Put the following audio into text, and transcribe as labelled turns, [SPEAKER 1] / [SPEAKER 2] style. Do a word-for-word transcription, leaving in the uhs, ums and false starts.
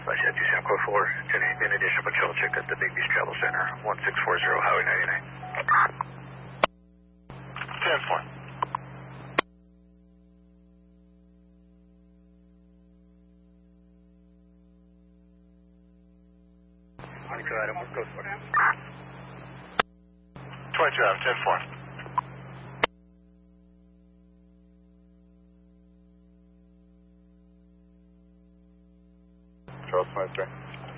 [SPEAKER 1] Shed, you Sam Code four, in addition, patrol check at the Big Beast Travel Center, one six four zero Highway ninety-nine.
[SPEAKER 2] ten four.
[SPEAKER 1] twenty-two Adam, what's code for?
[SPEAKER 2] twenty-two Adam, ten four.
[SPEAKER 1] Charles twenty-three.